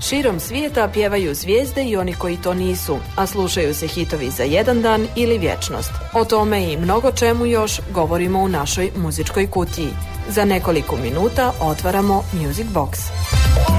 Širom svijeta pjevaju zvijezde i oni koji to nisu, a slušaju se hitovi za jedan dan ili vječnost. O tome i mnogo čemu još govorimo u našoj muzičkoj kutiji. Za nekoliko minuta otvaramo Music Box.